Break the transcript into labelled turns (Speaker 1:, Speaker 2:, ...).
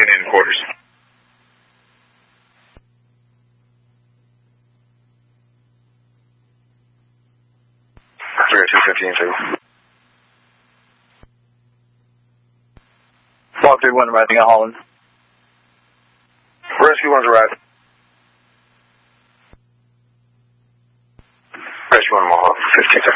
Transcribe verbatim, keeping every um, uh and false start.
Speaker 1: Falcon in quarters. three two fifteen two.
Speaker 2: Block three one arriving at Holland.
Speaker 1: Rescue one's arrived. Rescue one Mohawk, fifteen seconds.